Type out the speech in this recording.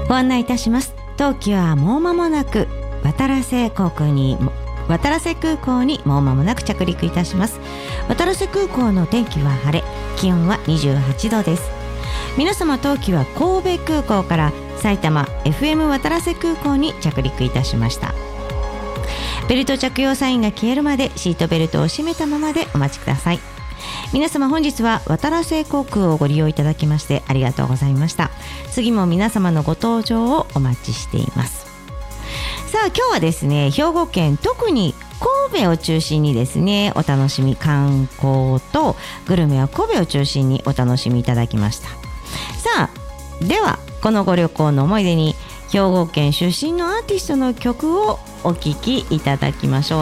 ご案内いたします。当機はもう間もなく渡良瀬空港にもう間もなく着陸いたします。渡良瀬空港の天気は晴れ、気温は28度です。皆様、当機は神戸空港から埼玉 FM 渡良瀬空港に着陸いたしました。ベルト着用サインが消えるまでシートベルトを締めたままでお待ちください。皆様、本日は渡良瀬航空をご利用いただきましてありがとうございました。次も皆様のご搭乗をお待ちしています。さあ、今日はですね、兵庫県、特に神戸を中心にですね、お楽しみ、観光とグルメは神戸を中心にお楽しみいただきました。さあ、ではこのご旅行の思い出に兵庫県出身のアーティストの曲をお聴きいただきましょう。